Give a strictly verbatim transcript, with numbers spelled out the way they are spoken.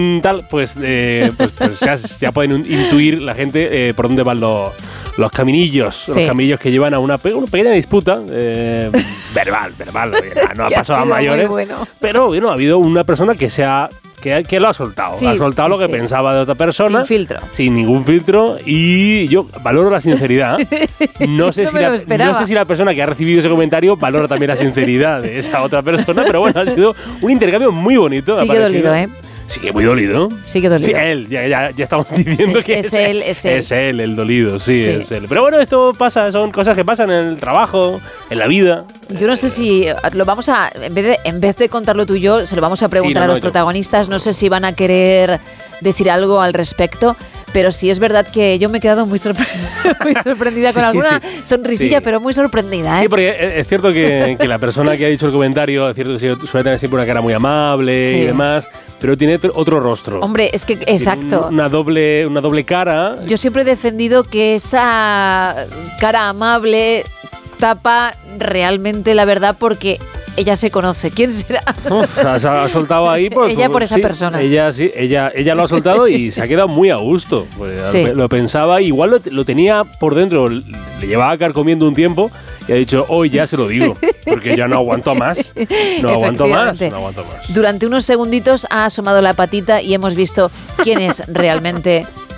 tal, pues, eh, pues, pues ya, ya pueden intuir la gente eh, por dónde van los, los caminillos, sí. los caminillos que llevan a una, pe- una pequeña disputa eh, verbal, verbal, no ha pasado a mayores, bueno. Pero bueno, ha habido una persona que se ha Que, que lo ha soltado, sí, ha soltado sí, lo que sí. pensaba de otra persona. Sin filtro. Sin ningún filtro. Y yo valoro la sinceridad. No sé, no si, la, no sé si la persona que ha recibido ese comentario valora también la sinceridad de esa otra persona, pero bueno, ha sido un intercambio muy bonito. Sigue dolido, ¿eh? Sigue muy dolido. Sigue dolido. Sí, él, ya, ya, ya estamos diciendo sí, que es, es él, es él. Es él el dolido, sí, sí, es él. Pero bueno, esto pasa, son cosas que pasan en el trabajo, en la vida. Yo no sé si lo vamos a, en vez de, en vez de contarlo tú y yo, se lo vamos a preguntar sí, no, no, a los yo. protagonistas. No sé si van a querer decir algo al respecto. Pero sí es verdad que yo me he quedado muy, sorpre- muy sorprendida sí, con alguna sí, sonrisilla, sí. pero muy sorprendida. ¿eh? Sí, porque es cierto que, que la persona que ha dicho el comentario, es cierto que suele tener siempre una cara muy amable sí. y demás, pero tiene otro rostro. Hombre, es que, exacto. Una doble, una doble cara. Yo siempre he defendido que esa cara amable tapa realmente la verdad porque ella se conoce. ¿Quién será? Uf, ha, ha soltado ahí pues, ella por esa sí, persona. Ella sí, ella, ella lo ha soltado y se ha quedado muy a gusto. Pues, sí. Lo pensaba, igual lo, lo tenía por dentro, le llevaba carcomiendo un tiempo y ha dicho, hoy ya se lo digo, porque ya no aguanto más. No aguanto más, no aguanto más. Durante unos segunditos ha asomado la patita y hemos visto quién es realmente